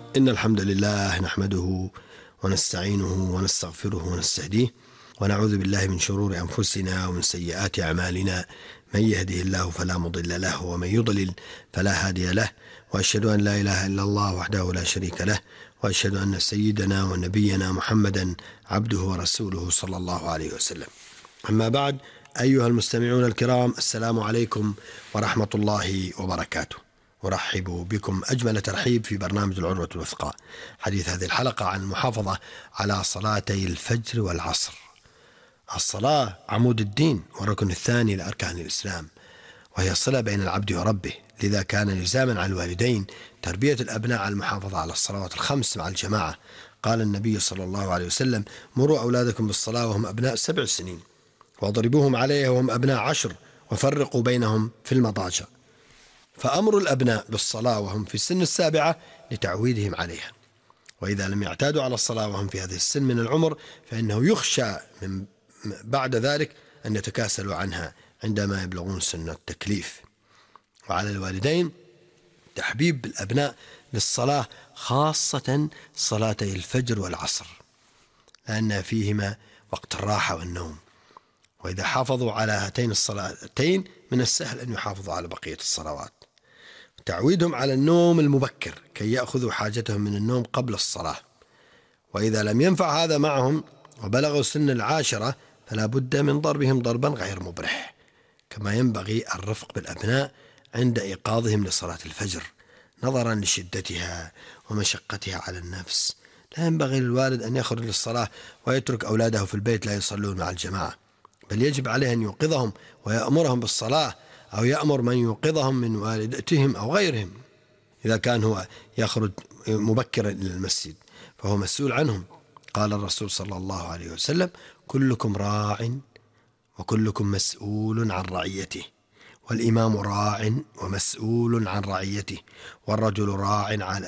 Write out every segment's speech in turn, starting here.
إن الحمد لله نحمده ونستعينه ونستغفره ونستهديه، ونعوذ بالله من شرور أنفسنا ومن سيئات أعمالنا. من يهده الله فلا مضل له ومن يضلل فلا هادي له، وأشهد أن لا إله إلا الله وحده لا شريك له، وأشهد أن سيدنا ونبينا محمدا عبده ورسوله صلى الله عليه وسلم. أما بعد، أيها المستمعون الكرام، السلام عليكم ورحمة الله وبركاته. أرحب بكم أجمل ترحيب في برنامج العروة الوثقى. حديث هذه الحلقة عن المحافظة على صلاتي الفجر والعصر. الصلاة عمود الدين والركن الثاني لأركان الإسلام، وهي الصلة بين العبد وربه، لذا كان لزاما على الوالدين تربية الأبناء على المحافظة على الصلوات الخمس مع الجماعة. قال النبي صلى الله عليه وسلم: مروا أولادكم بالصلاة وهم أبناء 7 سنين، واضربوهم عليها وهم أبناء 10، وفرقوا بينهم في المضاجع. فأمر الأبناء بالصلاة وهم في السن 7 لتعويدهم عليها، وإذا لم يعتادوا على الصلاة وهم في هذه السن من العمر فإنه يخشى من بعد ذلك أن يتكاسلوا عنها عندما يبلغون سن التكليف. وعلى الوالدين تحبيب الأبناء للصلاة، خاصة صلاتي الفجر والعصر، لأن فيهما وقت الراحة والنوم، وإذا حافظوا على هاتين الصلاتين من السهل أن يحافظوا على بقية الصلوات. تعويدهم على النوم المبكر كي يأخذوا حاجتهم من النوم قبل الصلاة، وإذا لم ينفع هذا معهم وبلغوا سن 10 فلا بد من ضربهم ضربا غير مبرح. كما ينبغي الرفق بالأبناء عند إيقاظهم لصلاة الفجر، نظرا لشدتها ومشقتها على النفس. لا ينبغي للوالد أن يخرج للصلاة ويترك أولاده في البيت لا يصلون مع الجماعة، بل يجب عليه أن يوقظهم ويأمرهم بالصلاة، أو يأمر من يوقظهم من والدتهم أو غيرهم. إذا كان هو يخرج مبكرا إلى المسجد فهو مسؤول عنهم. قال الرسول صلى الله عليه وسلم: كلكم راع وكلكم مسؤول عن رعيته، والإمام راع ومسؤول عن رعيته، والرجل راع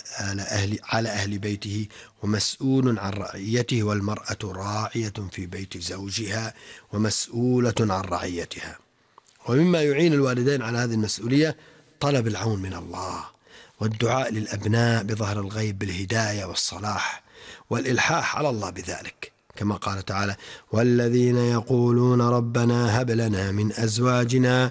على أهل بيته ومسؤول عن رعيته، والمرأة راعية في بيت زوجها ومسؤولة عن رعيتها. ومما يعين الوالدين على هذه المسؤولية طلب العون من الله، والدعاء للأبناء بظهر الغيب بالهداية والصلاح، والإلحاح على الله بذلك، كما قال تعالى: والذين يقولون ربنا هب لنا من أزواجنا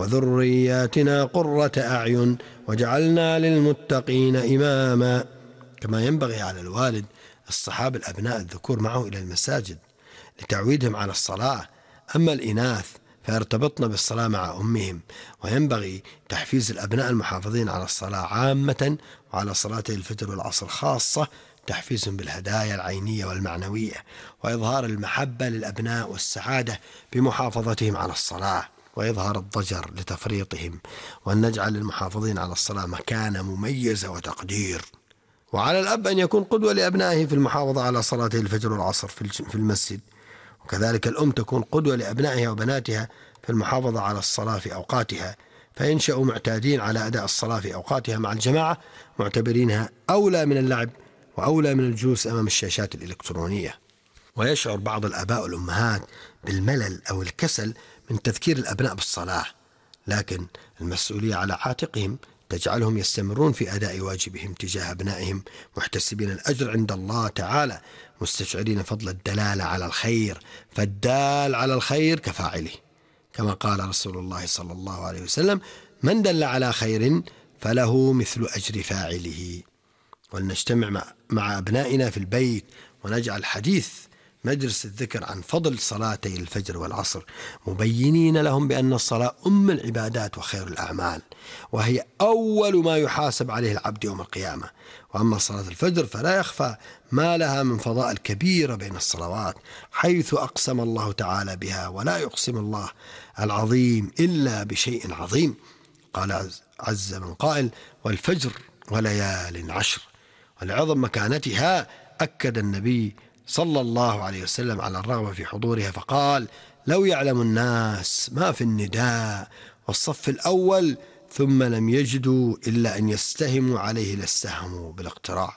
وذرياتنا قرة أعين واجعلنا للمتقين إماما. كما ينبغي على الوالد اصطحاب الأبناء الذكور معه إلى المساجد لتعويدهم على الصلاة. أما الإناث فيرتبطن بالصلاة مع أمهم، وينبغي تحفيز الأبناء المحافظين على الصلاة عامة وعلى صلاتي الفجر والعصر خاصة، تحفيزهم بالهدايا العينية والمعنوية، وإظهار المحبة للأبناء والسعادة بمحافظتهم على الصلاة، وإظهار الضجر لتفريطهم، وأن نجعل المحافظين على الصلاة مكانة مميزة وتقدير. وعلى الأب أن يكون قدوة لأبنائه في المحافظة على صلاتي الفجر والعصر في المسجد، وكذلك الأم تكون قدوة لأبنائها وبناتها في المحافظة على الصلاة في أوقاتها، فينشأوا معتادين على أداء الصلاة في أوقاتها مع الجماعة، معتبرينها أولى من اللعب وأولى من الجلوس أمام الشاشات الإلكترونية. ويشعر بعض الآباء والأمهات بالملل أو الكسل من تذكير الأبناء بالصلاة، لكن المسؤولية على عاتقهم تجعلهم يستمرون في أداء واجبهم تجاه أبنائهم، محتسبين الأجر عند الله تعالى، مستشعرين فضل الدلالة على الخير، فالدال على الخير كفاعله، كما قال رسول الله صلى الله عليه وسلم: من دل على خير فله مثل أجر فاعله. ولنجتمع مع أبنائنا في البيت ونجعل حديث مجلس الذكر عن فضل صلاتي الفجر والعصر، مبينين لهم بأن الصلاة أم العبادات وخير الأعمال، وهي أول ما يحاسب عليه العبد يوم القيامة. وأما صلاة الفجر فلا يخفى ما لها من فضائل كبيرة بين الصلوات، حيث أقسم الله تعالى بها: ولا يقسم الله العظيم إلا بشيء عظيم. قال عز من قائل: والفجر وليال عشر. ولعظم مكانتها أكد النبي صلى الله عليه وسلم على الرغبة في حضورها، فقال: لو يعلم الناس ما في النداء والصف الأول ثم لم يجدوا إلا أن يستهموا عليه لاستهموا بالاقتراع.